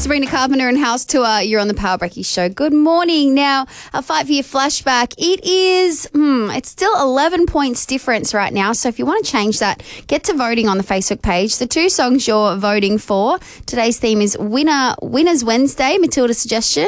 Sabrina Carpenter and House Tour. You're on the Power Breaky Show. Good morning. Now, a 5-year flashback. It is, it's still 11 points difference right now. So if you want to change that, get to voting on the Facebook page. The two songs you're voting for. Today's theme is Winners Wednesday, Matilda's suggestion.